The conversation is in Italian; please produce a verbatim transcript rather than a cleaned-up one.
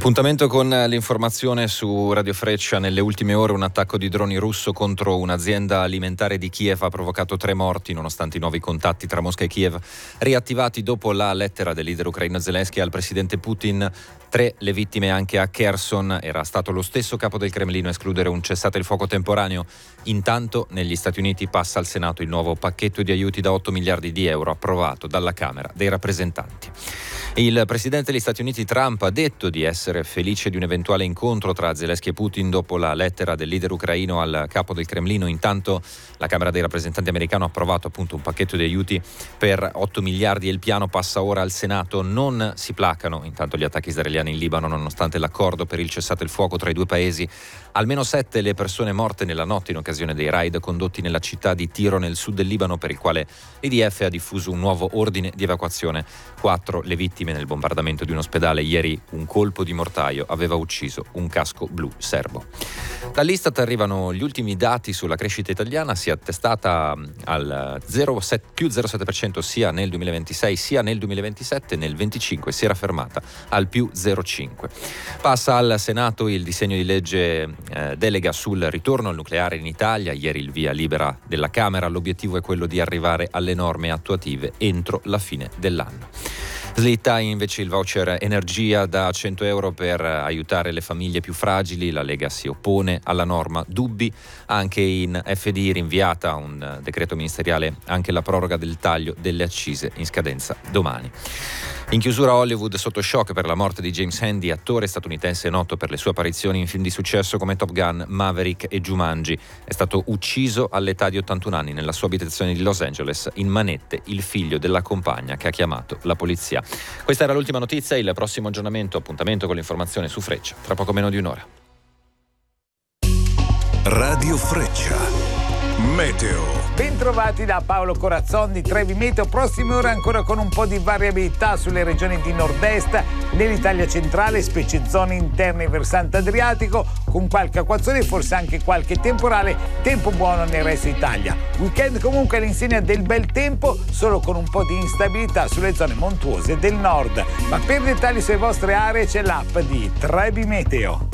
Appuntamento con l'informazione su Radio Freccia. Nelle ultime ore un attacco di droni russo contro un'azienda alimentare di Kiev ha provocato tre morti, nonostante i nuovi contatti tra Mosca e Kiev riattivati dopo la lettera del leader ucraino Zelensky al presidente Putin. Tre le vittime anche a Kherson. Era stato lo stesso capo del Cremlino a escludere un cessate il fuoco temporaneo. Intanto negli Stati Uniti passa al Senato il nuovo pacchetto di aiuti da otto miliardi di euro approvato dalla Camera dei rappresentanti. Il presidente degli Stati Uniti Trump ha detto di essere felice di un eventuale incontro tra Zelensky e Putin dopo la lettera del leader ucraino al capo del Cremlino. Intanto la Camera dei rappresentanti americano ha approvato appunto un pacchetto di aiuti per otto miliardi e il piano passa ora al Senato. Non si placano intanto gli attacchi israeliani in Libano, nonostante l'accordo per il cessate il fuoco tra i due paesi. Almeno sette le persone morte nella notte in occasione dei raid condotti nella città di Tiro nel sud del Libano, per il quale l'I D F ha diffuso un nuovo ordine di evacuazione. Quattro le vittime nel bombardamento di un ospedale. Ieri un colpo di mortaio aveva ucciso un casco blu serbo. Dall'Istat arrivano gli ultimi dati sulla crescita italiana. Si è attestata al zero virgola sette, più zero virgola sette per cento sia nel duemilaventisei sia nel duemilaventisette. Nel venticinque si era fermata al più zero virgola cinque. Passa al Senato il disegno di legge eh, delega sul ritorno al nucleare in Italia. Ieri il via libera della Camera. L'obiettivo è quello di arrivare alle norme attuative entro la fine dell'anno. Slitta invece il voucher energia da cento euro per aiutare le famiglie più fragili. La Lega si oppone alla norma. Dubbi anche in F D, rinviata un decreto ministeriale anche la proroga del taglio delle accise in scadenza domani. In chiusura Hollywood sotto shock per la morte di James Handy, attore statunitense noto per le sue apparizioni in film di successo come Top Gun, Maverick e Jumanji. È stato ucciso all'età di ottantuno anni nella sua abitazione di Los Angeles. In manette il figlio della compagna che ha chiamato la polizia. Questa era l'ultima notizia. Il prossimo aggiornamento, appuntamento con l'informazione su Freccia tra poco meno di un'ora. Radio Freccia. Meteo. Bentrovati da Paolo Corazzon di Trevi Meteo. Prossime ore ancora con un po' di variabilità sulle regioni di nord-est, nell'Italia centrale, specie zone interne e versante adriatico, con qualche acquazzone e forse anche qualche temporale. Tempo buono nel resto Italia. Weekend comunque all'insegna del bel tempo, solo con un po' di instabilità sulle zone montuose del nord. Ma per dettagli sulle vostre aree c'è l'app di Trevi Meteo.